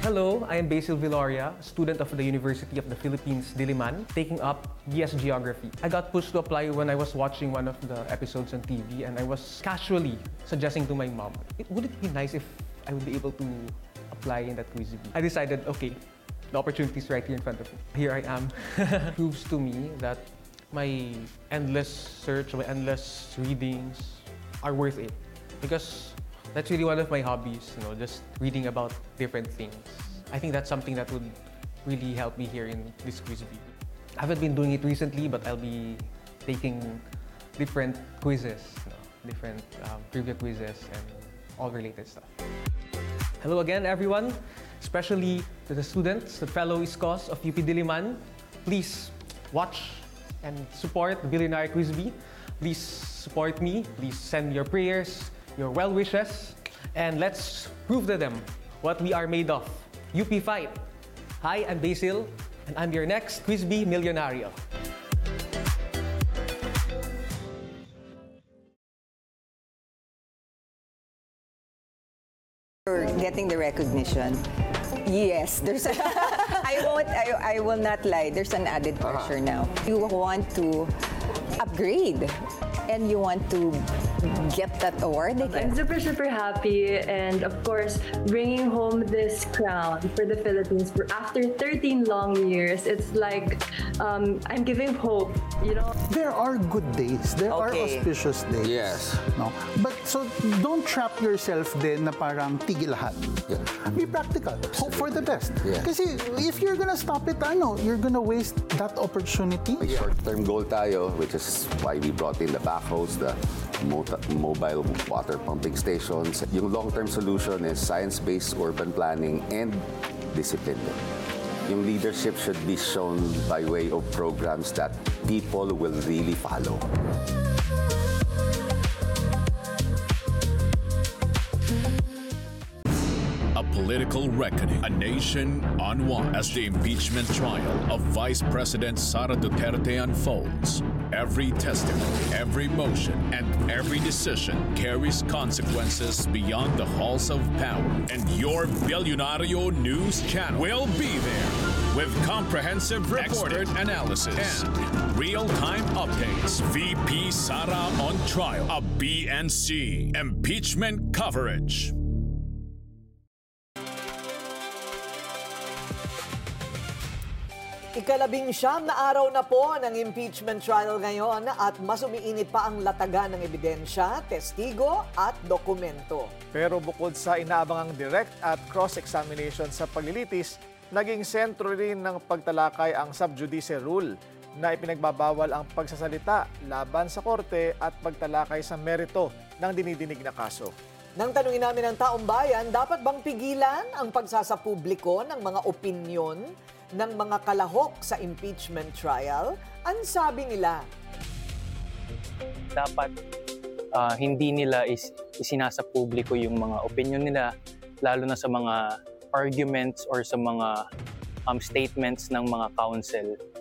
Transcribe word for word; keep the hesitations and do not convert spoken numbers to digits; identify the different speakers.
Speaker 1: Hello, I am Basil Viloria, student of the University of the Philippines, Diliman, taking up B S Geography. I got pushed to apply when I was watching one of the episodes on T V, and I was casually suggesting to my mom, it, would it be nice if I would be able to apply in that quiz bee? I decided, okay, the opportunity is right here in front of me. Here I am. Proves to me that my endless search, my endless readings are worth it. Because that's really one of my hobbies, you know, just reading about different things. I think that's something that would really help me here in this quiz bee. I haven't been doing it recently, but I'll be taking different quizzes, you know, different um, trivia quizzes and all related stuff. Hello again, everyone, especially to the students, the fellow ISCOs of U P Diliman. Please watch and support the Billionaire Quiz Bee. Please support me. Please send your prayers, your well wishes, and let's prove to them what we are made of. U P fight! Hi, I'm Basil, and I'm your next Quiz Bee Millionario.
Speaker 2: For getting the recognition, yes, there's a, I won't, I, I will not lie, there's an added pressure now. You want to upgrade and you want to get that award again.
Speaker 3: I'm super, super happy, and of course, bringing home this crown for the Philippines for after thirteen long years. It's like um, I'm giving hope, you know.
Speaker 4: There are good days. There are
Speaker 2: Okay.
Speaker 4: auspicious days.
Speaker 5: Yes.
Speaker 4: No? But so don't trap yourself din na parang tigil lahat.
Speaker 5: Yeah.
Speaker 4: Be practical. Hope for the best.
Speaker 5: Yeah.
Speaker 4: Kasi if you're gonna stop it, ano, you're gonna waste that opportunity.
Speaker 5: May short-term goal tayo, which is why we brought in the backhoes, the mo- mobile water pumping stations. Yung long-term solution is science-based urban planning and discipline. Yung leadership should be shown by way of programs that people will really follow.
Speaker 6: A political reckoning, a nation on one as the impeachment trial of Vice President Sara Duterte unfolds. Every testimony, every motion, and every decision carries consequences beyond the halls of power. And your Billionario News channel will be there with comprehensive expert analysis and real-time updates. V P Sara on trial, a B N C impeachment coverage.
Speaker 7: Ikalabing siyam na araw na po ng impeachment trial ngayon at mas umiinit pa ang latagan ng ebidensya, testigo at dokumento.
Speaker 8: Pero bukod sa inaabangang direct at cross-examination sa paglilitis, naging sentro rin ng pagtalakay ang sub judice rule na ipinagbabawal ang pagsasalita laban sa korte at pagtalakay sa merito ng dinidinig na kaso.
Speaker 7: Nang tanungin namin ng taong bayan, dapat bang pigilan ang pagsasapubliko ng mga opinyon ng mga kalahok sa impeachment trial? Ang sabi nila,
Speaker 9: dapat uh, hindi nila is, isinasa publiko yung mga opinion nila, lalo na sa mga arguments or sa mga um, statements ng mga counsel.